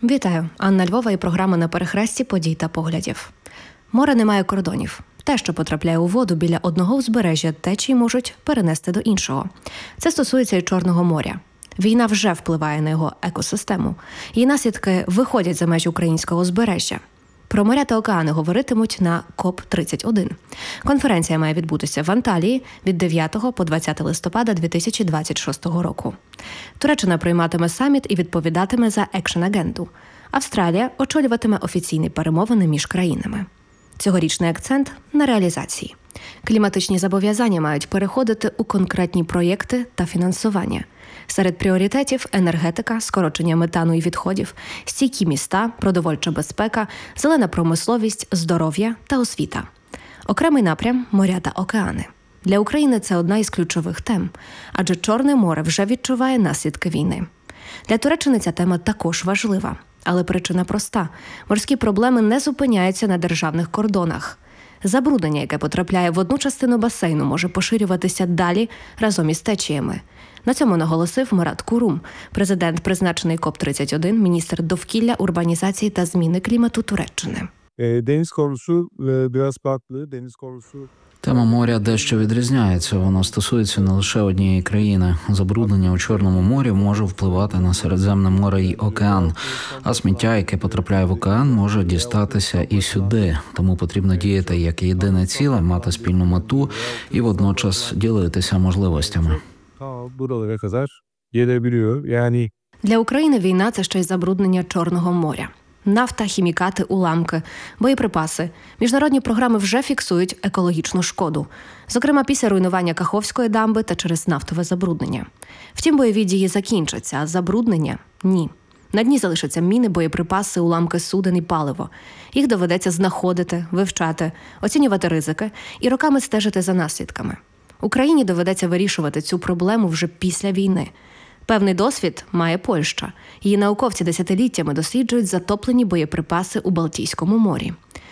Вітаю! Анна Львова і програма «На перехресті подій та поглядів». Море не має кордонів. Те, що потрапляє у воду біля одного узбережжя, течії можуть перенести до іншого. Це стосується і Чорного моря. Війна вже впливає на його екосистему. Її наслідки виходять за межі українського узбережжя. Про моря та океани говоритимуть на КОП-31. Конференція має відбутися в Анталії від 9 по 20 листопада 2026 року. Туреччина прийматиме саміт і відповідатиме за екшн-агенду. Австралія очолюватиме офіційні перемовини між країнами. Цьогорічний акцент – на реалізації. Кліматичні зобов'язання мають переходити у конкретні проєкти та фінансування. Серед пріоритетів – енергетика, скорочення метану і відходів, стійкі міста, продовольча безпека, зелена промисловість, здоров'я та освіта. Окремий напрям – моря та океани. Для України це одна із ключових тем, адже Чорне море вже відчуває наслідки війни. Для Туреччини ця тема також важлива. Але причина проста – морські проблеми не зупиняються на державних кордонах. Забруднення, яке потрапляє в одну частину басейну, може поширюватися далі разом із течіями. На цьому наголосив Мурат Курум, президент, призначений КОП-31, міністр довкілля, урбанізації та зміни клімату Туреччини. Тема моря дещо відрізняється. Воно стосується не лише однієї країни. Забруднення у Чорному морі може впливати на Середземне море і океан. А сміття, яке потрапляє в океан, може дістатися і сюди. Тому потрібно діяти як єдине ціле, мати спільну мету і водночас ділитися можливостями. Для України війна – це ще й забруднення Чорного моря. Нафта, хімікати, уламки, боєприпаси. Міжнародні програми вже фіксують екологічну шкоду. Зокрема, після руйнування Каховської дамби та через нафтове забруднення. Втім, бойові дії закінчаться, а забруднення – ні. На дні залишаться міни, боєприпаси, уламки суден і паливо. Їх доведеться знаходити, вивчати, оцінювати ризики і роками стежити за наслідками. Україні доведеться вирішувати цю проблему вже після війни. Певний досвід має Польща. Її науковці десятиліттями досліджують затоплені боєприпаси у Балтійському морі.